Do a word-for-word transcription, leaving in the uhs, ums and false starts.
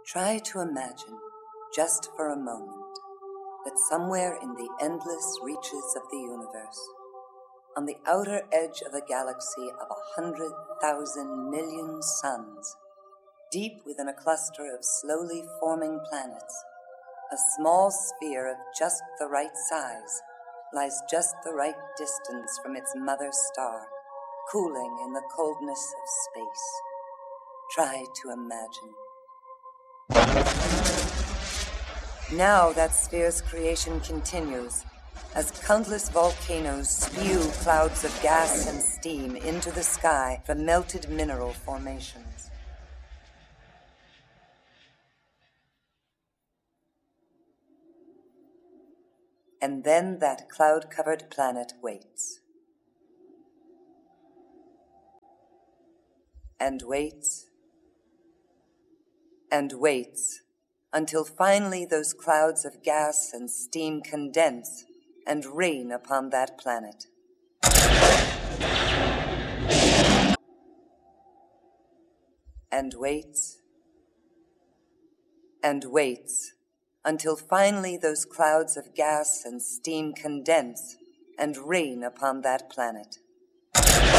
Try to imagine, just for a moment, that somewhere in the endless reaches of the universe, on the outer edge of a galaxy of a hundred thousand million suns, deep within a cluster of slowly forming planets, a small sphere of just the right size lies just the right distance from its mother star, cooling in the coldness of space. Try to imagine. Now that sphere's creation continues, as countless volcanoes spew clouds of gas and steam into the sky from melted mineral formations. And then that cloud-covered planet waits. And waits. And waits. Until finally those clouds of gas and steam condense and rain upon that planet. And waits. And waits. Until finally those clouds of gas and steam condense and rain upon that planet.